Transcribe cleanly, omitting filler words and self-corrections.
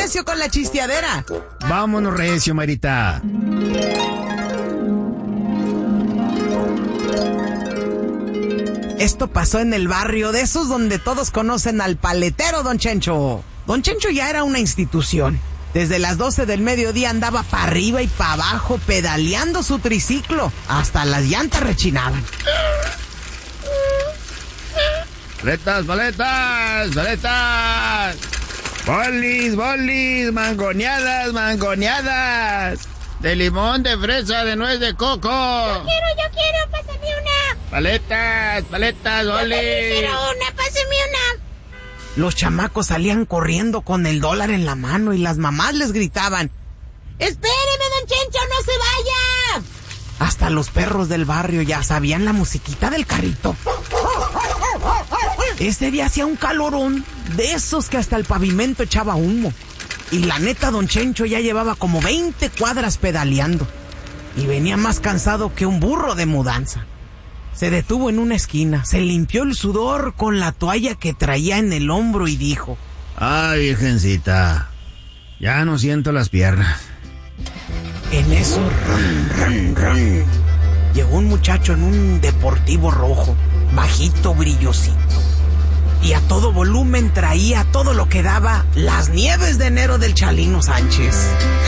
recio con la chisteadera. Vámonos recio, Marita. Esto pasó en el barrio de esos donde todos conocen al paletero Don Chencho. Don Chencho ya era una institución. Desde las 12 del mediodía andaba para arriba y para abajo pedaleando su triciclo. Hasta las llantas rechinaban. ¡Paletas, paletas, paletas! ¡Bolis, bolis! ¡Mangoneadas, mangoneadas! De limón, de fresa, de nuez, de coco. Yo quiero, pásame una. Paletas, paletas, bolis. Quiero una, pásame una. Los chamacos salían corriendo con el dólar en la mano y las mamás les gritaban: ¡Espéreme, Don Chencho, no se vaya! Hasta los perros del barrio ya sabían la musiquita del carrito. Ese día hacía un calorón de esos que hasta el pavimento echaba humo. Y la neta, Don Chencho ya llevaba como 20 cuadras pedaleando. Y venía más cansado que un burro de mudanza. Se detuvo en una esquina, se limpió el sudor con la toalla que traía en el hombro y dijo: ¡Ay, virgencita! Ya no siento las piernas. En eso, llegó un muchacho en un deportivo rojo, bajito, brillosito. Y a todo volumen traía todo lo que daba las nieves de enero del Chalino Sánchez.